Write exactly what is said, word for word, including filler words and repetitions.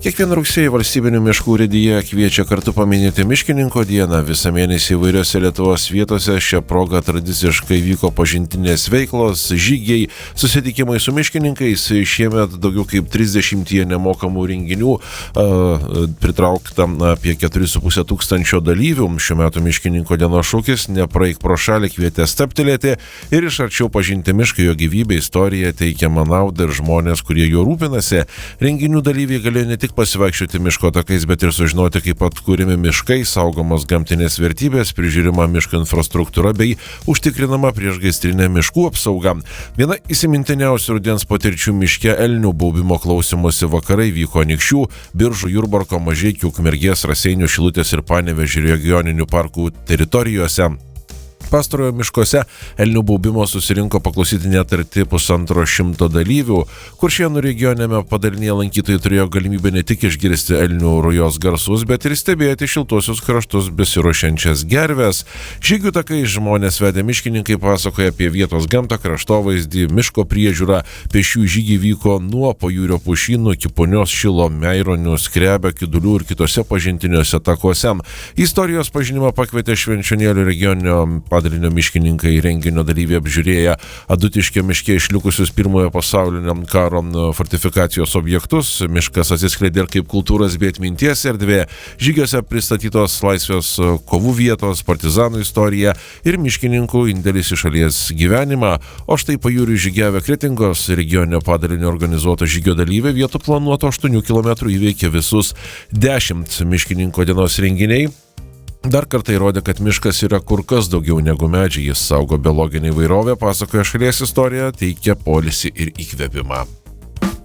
Kiekvieną rugsėjį valstybinių miškų urėdija kviečia kartu paminėti miškininko dieną. Visą mėnesį įvairiose Lietuvos vietose šią progą tradiciškai vyko pažintinės veiklos, žygiai, susitikimai su miškininkais. Šiemet daugiau kaip trisdešimt nemokamų renginių, pritraukta apie keturi su puse tūkstančio dalyvių. Šiuo metu miškininko dienos šūkis "Nepraeik pro šalį" kvietė stabtelėti ir iš arčiau pažinti mišką, jo gyvybę, istoriją, teikiamą naudą ir žmonės, kurie juo rūpinasi. Renginių dalyviai galėjo ne tik pasivaikščioti miško takais, bet ir sužinoti, kaip atkūrimi miškai, saugomos gamtinės vertybės, prižiūrima miško infrastruktūra bei užtikrinama priešgaisrinė miškų apsauga. Viena įsimintiniausių rudens patirčių miške elnių baubimo klausymosi vakarai vyko Anykščių, Biržų, Jurbarko, Mažeikių, Ukmergės, Raseinių, Šilutės ir Panevėžio regioninių parkų teritorijose. Pastarojo miškuose elnių baubimo susirinko paklausyti net arti pusantro šimto dalyvių. Kuršėnų regioniame padalinyje lankytojai turėjo galimybę ne tik išgirsti elnių rujos garsus, bet ir stebėti šiltuosius kraštus besiruošiančias gerves. Žygių takai žmonės vedę miškininkai pasakoja apie vietos gamtą, kraštovaizdį, miško priežiūrą. Pėsčiųjų žygiai vyko nuo Pajūrio pušynų iki Punios Šilo, Meironių, Skrebio, Kidulių ir kitose pažintiniuose takuose. Istorijos pažinimą pakvietė Švenčionėlių regioninio padalinio miškininkai. Renginio dalyviai apžiūrėję Adutiškio miške išlikusius pirmojo pasaulinio karo fortifikacijos objektus. Miškas atsiskleidė ir kaip kultūros bei atminties erdvė. Žygiuose pristatytos laisvės kovų vietos, partizanų istorija ir miškininkų indėlis į šalies gyvenimą. O štai Pajūriu žygiavę Kretingos regioninio padalinio organizuoto žygio dalyviai vietų planuoto aštuonių kilometrų įveikė visus dešimt. Miškininko dienos renginiai dar kartą įrodė, kad miškas yra kur kas daugiau negu medžiai. Jis saugo biologinę įvairovę, pasakoja šalies istoriją, teikia poilsį ir įkvėpimą.